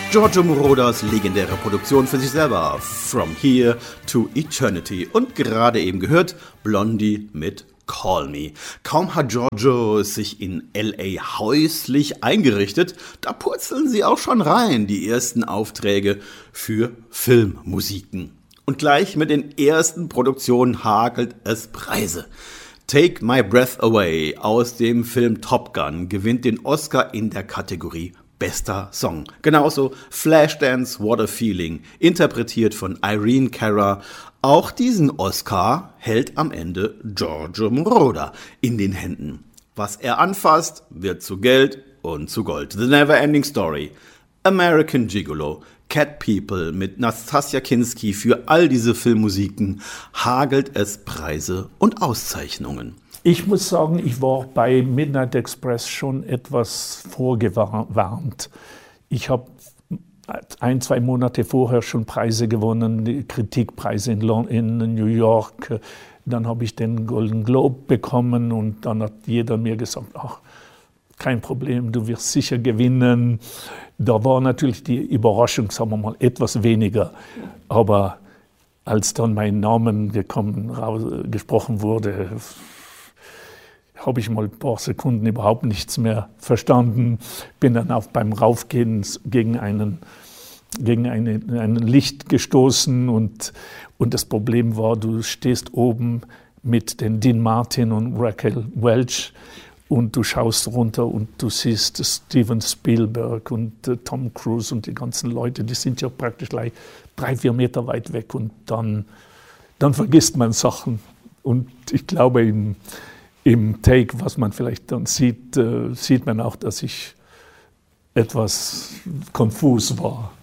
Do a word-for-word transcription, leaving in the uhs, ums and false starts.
Giorgio Moroders legendäre Produktion für sich selber, From Here to Eternity. Und gerade eben gehört, Blondie mit Call Me. Kaum hat Giorgio sich in L A häuslich eingerichtet, da purzeln sie auch schon rein, die ersten Aufträge für Filmmusiken. Und gleich mit den ersten Produktionen hagelt es Preise. Take My Breath Away aus dem Film Top Gun gewinnt den Oscar in der Kategorie Bester Song. Genauso Flashdance, What a Feeling, interpretiert von Irene Cara. Auch diesen Oscar hält am Ende Giorgio Moroder in den Händen. Was er anfasst, wird zu Geld und zu Gold. The Neverending Story, American Gigolo, Cat People mit Nastassja Kinski, für all diese Filmmusiken hagelt es Preise und Auszeichnungen. Ich muss sagen, ich war bei Midnight Express schon etwas vorgewarnt. Ich habe ein, zwei Monate vorher schon Preise gewonnen, die Kritikpreise in, Lon- in New York. Dann habe ich den Golden Globe bekommen und dann hat jeder mir gesagt, ach, kein Problem, du wirst sicher gewinnen. Da war natürlich die Überraschung, sagen wir mal, etwas weniger. Aber als dann mein Name gekommen, raus, gesprochen wurde, habe ich mal ein paar Sekunden überhaupt nichts mehr verstanden. Bin dann auch beim Raufgehen gegen, einen, gegen eine, ein Licht gestoßen. Und, und das Problem war, du stehst oben mit den Dean Martin und Raquel Welch und du schaust runter und du siehst Steven Spielberg und äh, Tom Cruise und die ganzen Leute, die sind ja praktisch gleich drei, vier Meter weit weg. Und dann, dann vergisst man Sachen. Und ich glaube, im Im Take, was man vielleicht dann sieht, äh, sieht man auch, dass ich etwas konfus war.